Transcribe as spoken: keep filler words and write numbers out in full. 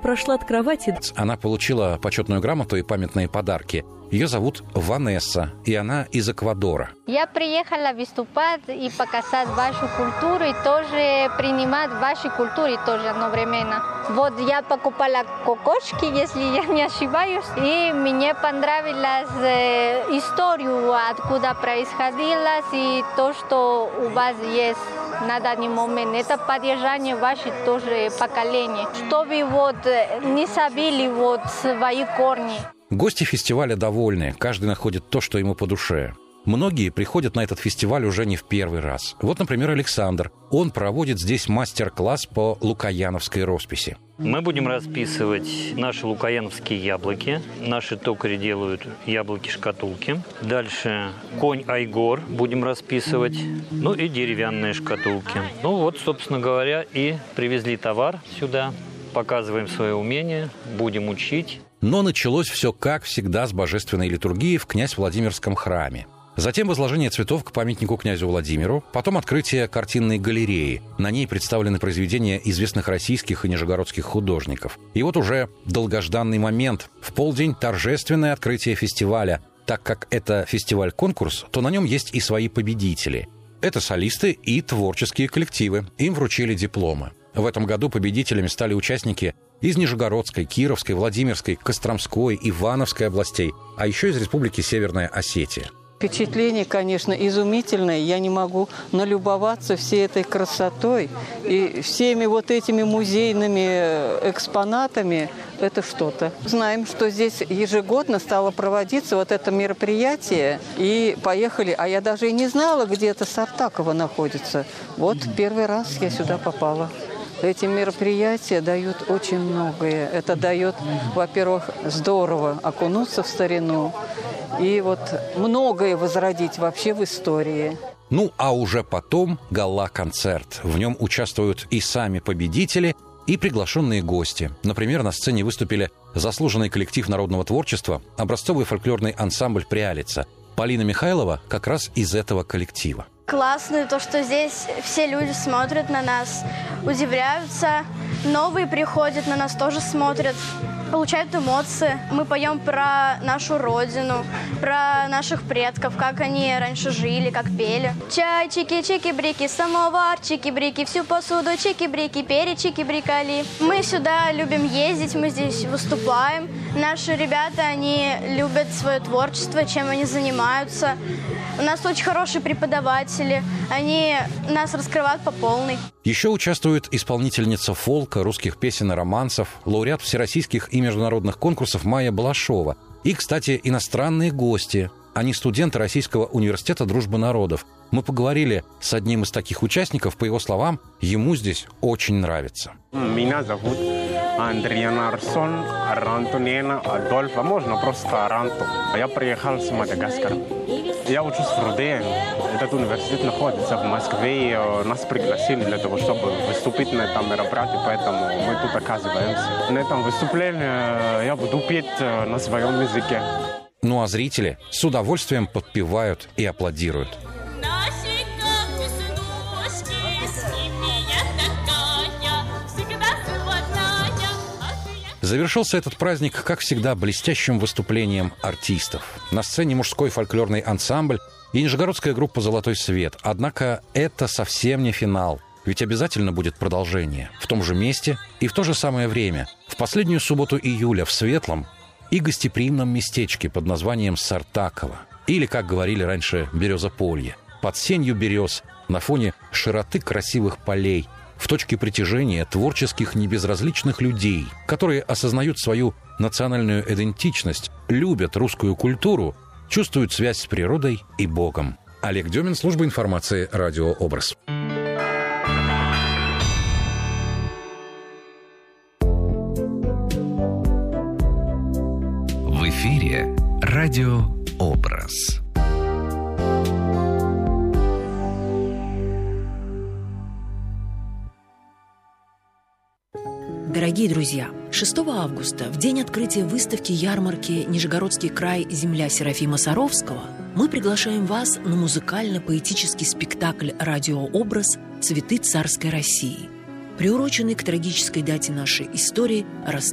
прошла от кровати. Она получила почетную грамоту и памятные подарки. Ее зовут Ванесса, и она из Эквадора. Я приехала выступать и показать вашу культуру, и тоже принимать вашу культуру тоже одновременно. Вот я покупала кокошки, если я не ошибаюсь, и мне понравилась э, историю, откуда происходило, и то, что у вас есть на данный момент. Это поддержание ваших тоже поколений, чтобы вот не забили вот свои корни. Гости фестиваля довольны, каждый находит то, что ему по душе. Многие приходят на этот фестиваль уже не в первый раз. Вот, например, Александр. Он проводит здесь мастер-класс по лукояновской росписи. Мы будем расписывать наши лукояновские яблоки. Наши токари делают яблоки-шкатулки. Дальше конь Айгор будем расписывать. Ну и деревянные шкатулки. Ну вот, собственно говоря, и привезли товар сюда. Показываем свое умение, будем учить. Но началось все, как всегда, с божественной литургии в Князь-Владимирском храме. Затем возложение цветов к памятнику князю Владимиру, потом открытие картинной галереи. На ней представлены произведения известных российских и нижегородских художников. И вот уже долгожданный момент. В полдень торжественное открытие фестиваля. Так как это фестиваль-конкурс, то на нем есть и свои победители. Это солисты и творческие коллективы. Им вручили дипломы. В этом году победителями стали участники из Нижегородской, Кировской, Владимирской, Костромской, Ивановской областей, а еще из Республики Северная Осетия. Впечатление, конечно, изумительное. Я не могу налюбоваться всей этой красотой и всеми вот этими музейными экспонатами. Это что-то. Знаем, что здесь ежегодно стало проводиться вот это мероприятие. И поехали. А я даже и не знала, где это Сартаково находится. Вот первый раз я сюда попала. Эти мероприятия дают очень многое. Это дает, во-первых, здорово окунуться в старину и вот многое возродить вообще в истории. Ну, а уже потом гала-концерт. В нем участвуют и сами победители, и приглашенные гости. Например, на сцене выступили заслуженный коллектив народного творчества, образцовый фольклорный ансамбль «Прялица». Полина Михайлова как раз из этого коллектива. Классно то, что здесь все люди смотрят на нас, удивляются. Новые приходят, на нас тоже смотрят, получают эмоции. Мы поем про нашу родину, про наших предков, как они раньше жили, как пели. Чай, чики-чики-брики, самовар, чики-брики, всю посуду, чики-брики, перечики-брикали. Мы сюда любим ездить, мы здесь выступаем. Наши ребята, они любят свое творчество, чем они занимаются. У нас очень хорошие преподаватели, они нас раскрывают по полной. Еще участвует исполнительница фолка, русских песен и романсов, лауреат всероссийских и международных конкурсов Майя Балашова. И, кстати, иностранные гости. Они студенты Российского университета дружбы народов. Мы поговорили с одним из таких участников. По его словам, ему здесь очень нравится. Меня зовут Андриан Арсон, Арантонена Адольфа, можно просто Аранто. Я приехал с Мадагаскара. Я учусь в Руден. Этот университет находится в Москве, и нас пригласили для того, чтобы выступить на этом мероприятии, поэтому мы тут оказываемся. На этом выступлении я буду петь на своем языке. Ну а зрители с удовольствием подпевают и аплодируют. Завершился этот праздник, как всегда, блестящим выступлением артистов. На сцене мужской фольклорный ансамбль и нижегородская группа «Золотой свет». Однако это совсем не финал, ведь обязательно будет продолжение. В том же месте и в то же самое время, в последнюю субботу июля в светлом и гостеприимном местечке под названием Сартаково. Или, как говорили раньше, Березополье. Под сенью берез, на фоне широты красивых полей, в точке притяжения творческих небезразличных людей, которые осознают свою национальную идентичность, любят русскую культуру, чувствуют связь с природой и Богом. Олег Демин, служба информации «Радио Образ». В эфире «Радио Образ». Дорогие друзья, шестого августа, в день открытия выставки ярмарки «Нижегородский край. Земля Серафима Саровского», мы приглашаем вас на музыкально-поэтический спектакль «Радиообраз. Цветы царской России», приуроченный к трагической дате нашей истории